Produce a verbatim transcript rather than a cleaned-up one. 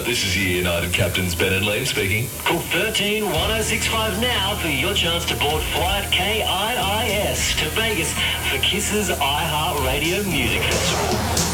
This is your United Captains Ben and Liam speaking. Call thirteen one oh six five now for your chance to board flight K I I S to Vegas for Kiss's iHeartRadio Music Festival.